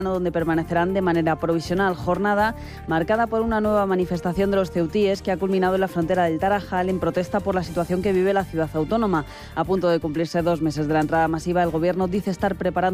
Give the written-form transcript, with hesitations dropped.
donde permanecerán de manera provisional. Jornada marcada por una nueva manifestación de los ceutíes que ha culminado en la frontera del Tarajal en protesta por la situación que vive la ciudad autónoma. A punto de cumplirse 2 meses de la entrada masiva, el Gobierno dice estar preparando